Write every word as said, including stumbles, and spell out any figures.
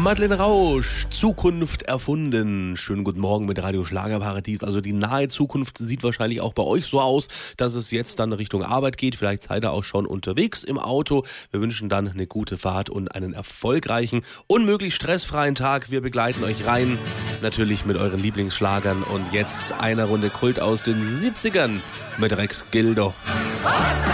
Madeleine Rausch, Zukunft erfunden. Schönen guten Morgen mit Radio Schlagerparadies. Also die nahe Zukunft sieht wahrscheinlich auch bei euch so aus, dass es jetzt dann Richtung Arbeit geht. Vielleicht seid ihr auch schon unterwegs im Auto. Wir wünschen dann eine gute Fahrt und einen erfolgreichen und möglichst stressfreien Tag. Wir begleiten euch rein, natürlich mit euren Lieblingsschlagern. Und jetzt eine Runde Kult aus den siebzigern mit Rex Gildo.